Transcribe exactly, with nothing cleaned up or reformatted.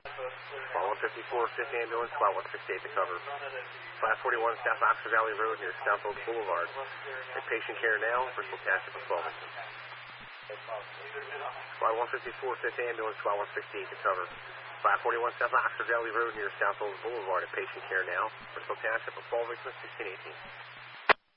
Squad one fifty-four, fifth Ambulance, Squad one sixty-eight to cover. five forty-one South Oxford Valley Road near Southfield Boulevard. At patient care now, Bristol Township of Clovis. Squad one fifty-four, fifth Ambulance, Squad one sixty-eight to cover. five forty-one South Oxford Valley Road near Southfield Boulevard. At patient care now, Bristol Township of Fall Victim sixteen eighteen.